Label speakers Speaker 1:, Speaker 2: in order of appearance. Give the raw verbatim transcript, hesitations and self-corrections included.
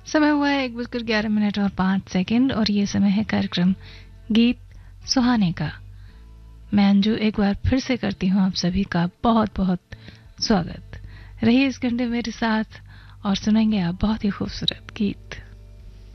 Speaker 1: समय हुआ है एक बजकर ग्यारह मिनट और पाँच सेकंड और ये समय है कार्यक्रम गीत सुहाने का। मैं अंजू एक बार फिर से करती हूँ आप सभी का बहुत बहुत स्वागत। रहिए इस घंटे मेरे साथ और सुनेंगे आप बहुत ही खूबसूरत गीत।